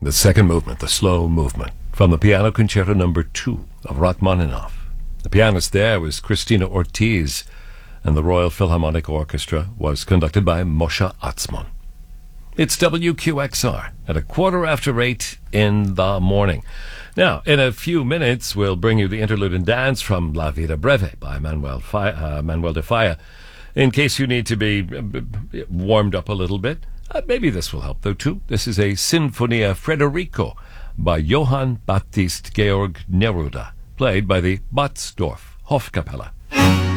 the second movement, the slow movement, from the Piano Concerto No. 2 of Rachmaninoff. The pianist there was Christina Ortiz, and the Royal Philharmonic Orchestra was conducted by Moshe Atzmon. It's WQXR at 8:15 in the morning. Now, in a few minutes, we'll bring you the interlude and dance from La Vida Breve by Manuel de Falla. In case you need to be warmed up a little bit, maybe this will help, though, too. This is a Sinfonia Frederico by Johann Baptist Georg Neruda, played by the Batzdorf Hofkapelle.